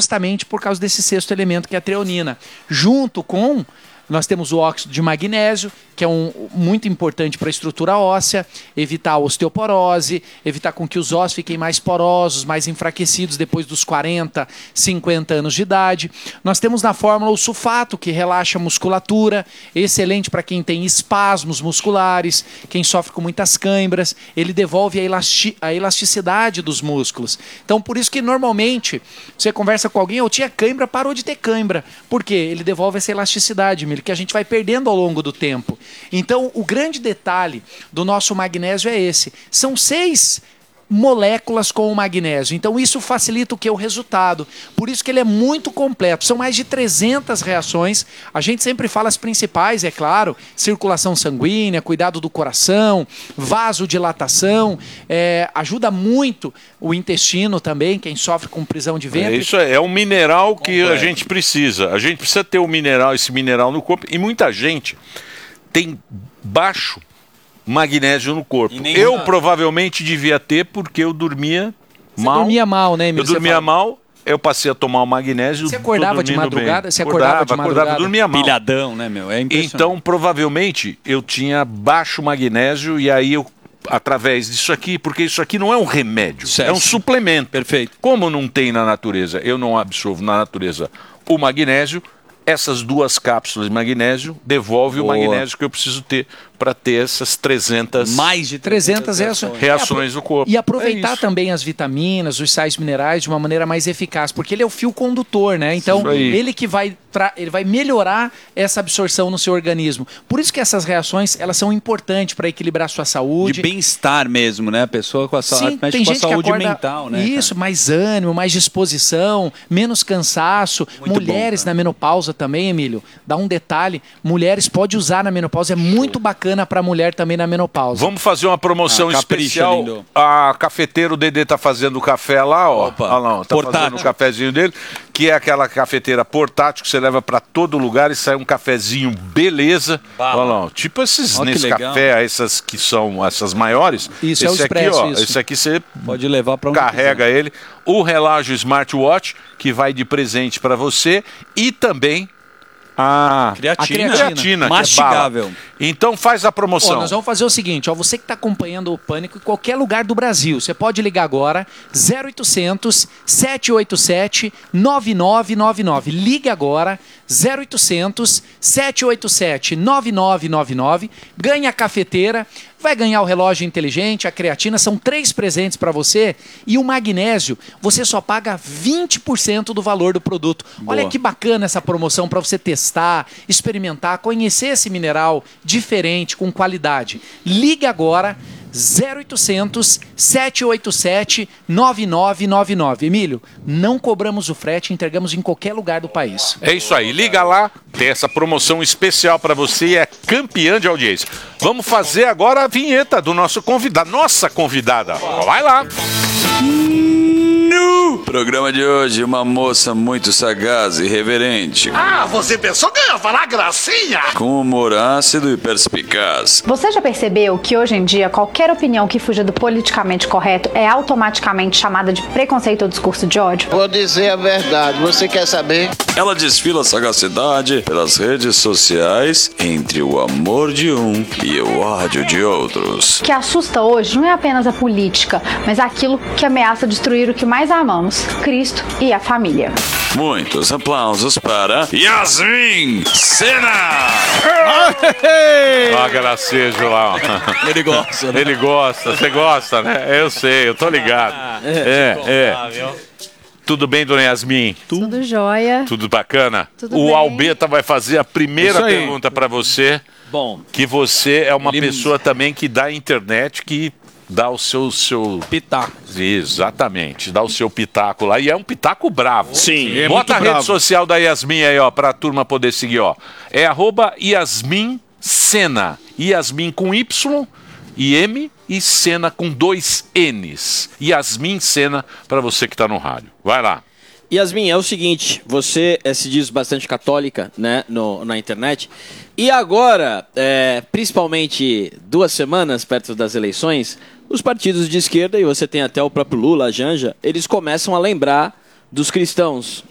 justamente por causa desse sexto elemento que é a treonina. Junto com... Nós temos o óxido de magnésio, que é muito importante para a estrutura óssea, evitar a osteoporose, evitar com que os ossos fiquem mais porosos, mais enfraquecidos depois dos 40, 50 anos de idade. Nós temos na fórmula o sulfato, que relaxa a musculatura, excelente para quem tem espasmos musculares, quem sofre com muitas câimbras, ele devolve a elasticidade dos músculos. Então, por isso que normalmente você conversa com alguém, eu tinha câimbra, parou de ter câimbra. Por quê? Ele devolve essa elasticidade, que a gente vai perdendo ao longo do tempo. Então, o grande detalhe do nosso magnésio é esse. São 6 moléculas com o magnésio. Então, isso facilita o que? O resultado. Por isso que ele é muito completo. São mais de 300 reações. A gente sempre fala as principais, é claro. Circulação sanguínea, cuidado do coração, vasodilatação. Ajuda muito o intestino também, quem sofre com prisão de ventre. Isso é um mineral que a gente precisa. A gente precisa ter esse mineral no corpo. E muita gente tem baixo magnésio no corpo. Eu provavelmente devia ter, porque eu dormia mal. Você dormia mal, né, Emílio? Eu dormia mal, eu passei a tomar o magnésio. Você acordava de madrugada? Você acordava de madrugada? Dormia mal. Pilhadão, né, meu? É impressionante. Então, provavelmente, eu tinha baixo magnésio e aí eu, através disso aqui, porque isso aqui não é um remédio, é um suplemento. Perfeito. Como não tem na natureza, eu não absorvo na natureza o magnésio, essas 2 cápsulas de magnésio devolvem o magnésio que eu preciso ter para ter essas 300... Mais de 300 reações no corpo. E aproveitar também as vitaminas, os sais minerais de uma maneira mais eficaz, porque ele é o fio condutor, né? Então, ele que vai melhorar essa absorção no seu organismo. Por isso que essas reações, elas são importantes para equilibrar a sua saúde. De bem-estar mesmo, né? A pessoa com a, Sim, com tem a gente saúde que acorda, mental, né? Isso, mais ânimo, mais disposição, menos cansaço. Muito Mulheres bom, na menopausa também, Emílio, dá um detalhe, mulheres pode usar na menopausa, é muito bacana para mulher também na menopausa. Vamos fazer uma promoção especial. Lindo. A cafeteira, o Dedê tá fazendo o café lá, ó. Opa, olha lá, tá fazendo o cafezinho dele, que é aquela cafeteira portátil que você leva para todo lugar e sai um cafezinho beleza. Olha lá, ó. Tipo esses nesse café, essas que são essas maiores. Isso, esse é o expresso, aqui, ó, isso. Esse aqui você pode levar para carrega ele. O relógio smartwatch que vai de presente para você e também a creatina mastigável. Então faz a promoção. Nós vamos fazer o seguinte, você que está acompanhando o Pânico em qualquer lugar do Brasil, você pode ligar agora 0800 787 9999. Ligue agora 0800 787 9999. Ganha a cafeteira, vai ganhar o relógio inteligente, a creatina, são 3 presentes para você e o magnésio, você só paga 20% do valor do produto. Boa. Olha que bacana essa promoção para você testar, experimentar, conhecer esse mineral diferente, com qualidade. Ligue agora 0800 787 9999. Emílio, não cobramos o frete, entregamos em qualquer lugar do país. É isso aí, liga lá, tem essa promoção especial para você e é campeã de audiência. Vamos fazer agora a vinheta do nosso convidado, nossa convidada. Vai lá. No programa de hoje, uma moça muito sagaz e reverente. Ah, você pensou que eu ia falar gracinha? Com humor ácido e perspicaz. Você já percebeu que hoje em dia qualquer opinião que fuja do politicamente correto é automaticamente chamada de preconceito ou discurso de ódio? Vou dizer a verdade, você quer saber? Ela desfila sagacidade pelas redes sociais entre o amor de um e o ódio de outros. O que assusta hoje não é apenas a política, mas aquilo que ameaça destruir o que mais amamos, Cristo e a família. Muitos aplausos para Yasmin Sena! Ó, gracejo lá. Ele gosta, né? Ele gosta, você gosta, né? Eu sei, eu tô ligado. Tudo bem, dona Yasmin? Tudo jóia. Tudo bacana? Tudo o bem. Albeta vai fazer a primeira pergunta para você. Bom, que você é uma pessoa também que dá internet, que dá o seu pitaco. Exatamente, dá o seu pitaco lá. E é um pitaco bravo. Sim, é Bota a muito rede bravo. social da Yasmin aí, ó, pra turma poder seguir, ó. É @Yasmin Sena. Yasmin com Y e M e Sena com 2 N's. Yasmin Sena, para você que tá no rádio. Vai lá. Yasmin, é o seguinte, você se diz bastante católica, né, na internet, e agora, principalmente 2 semanas perto das eleições, os partidos de esquerda, e você tem até o próprio Lula, a Janja, eles começam a lembrar dos cristãos,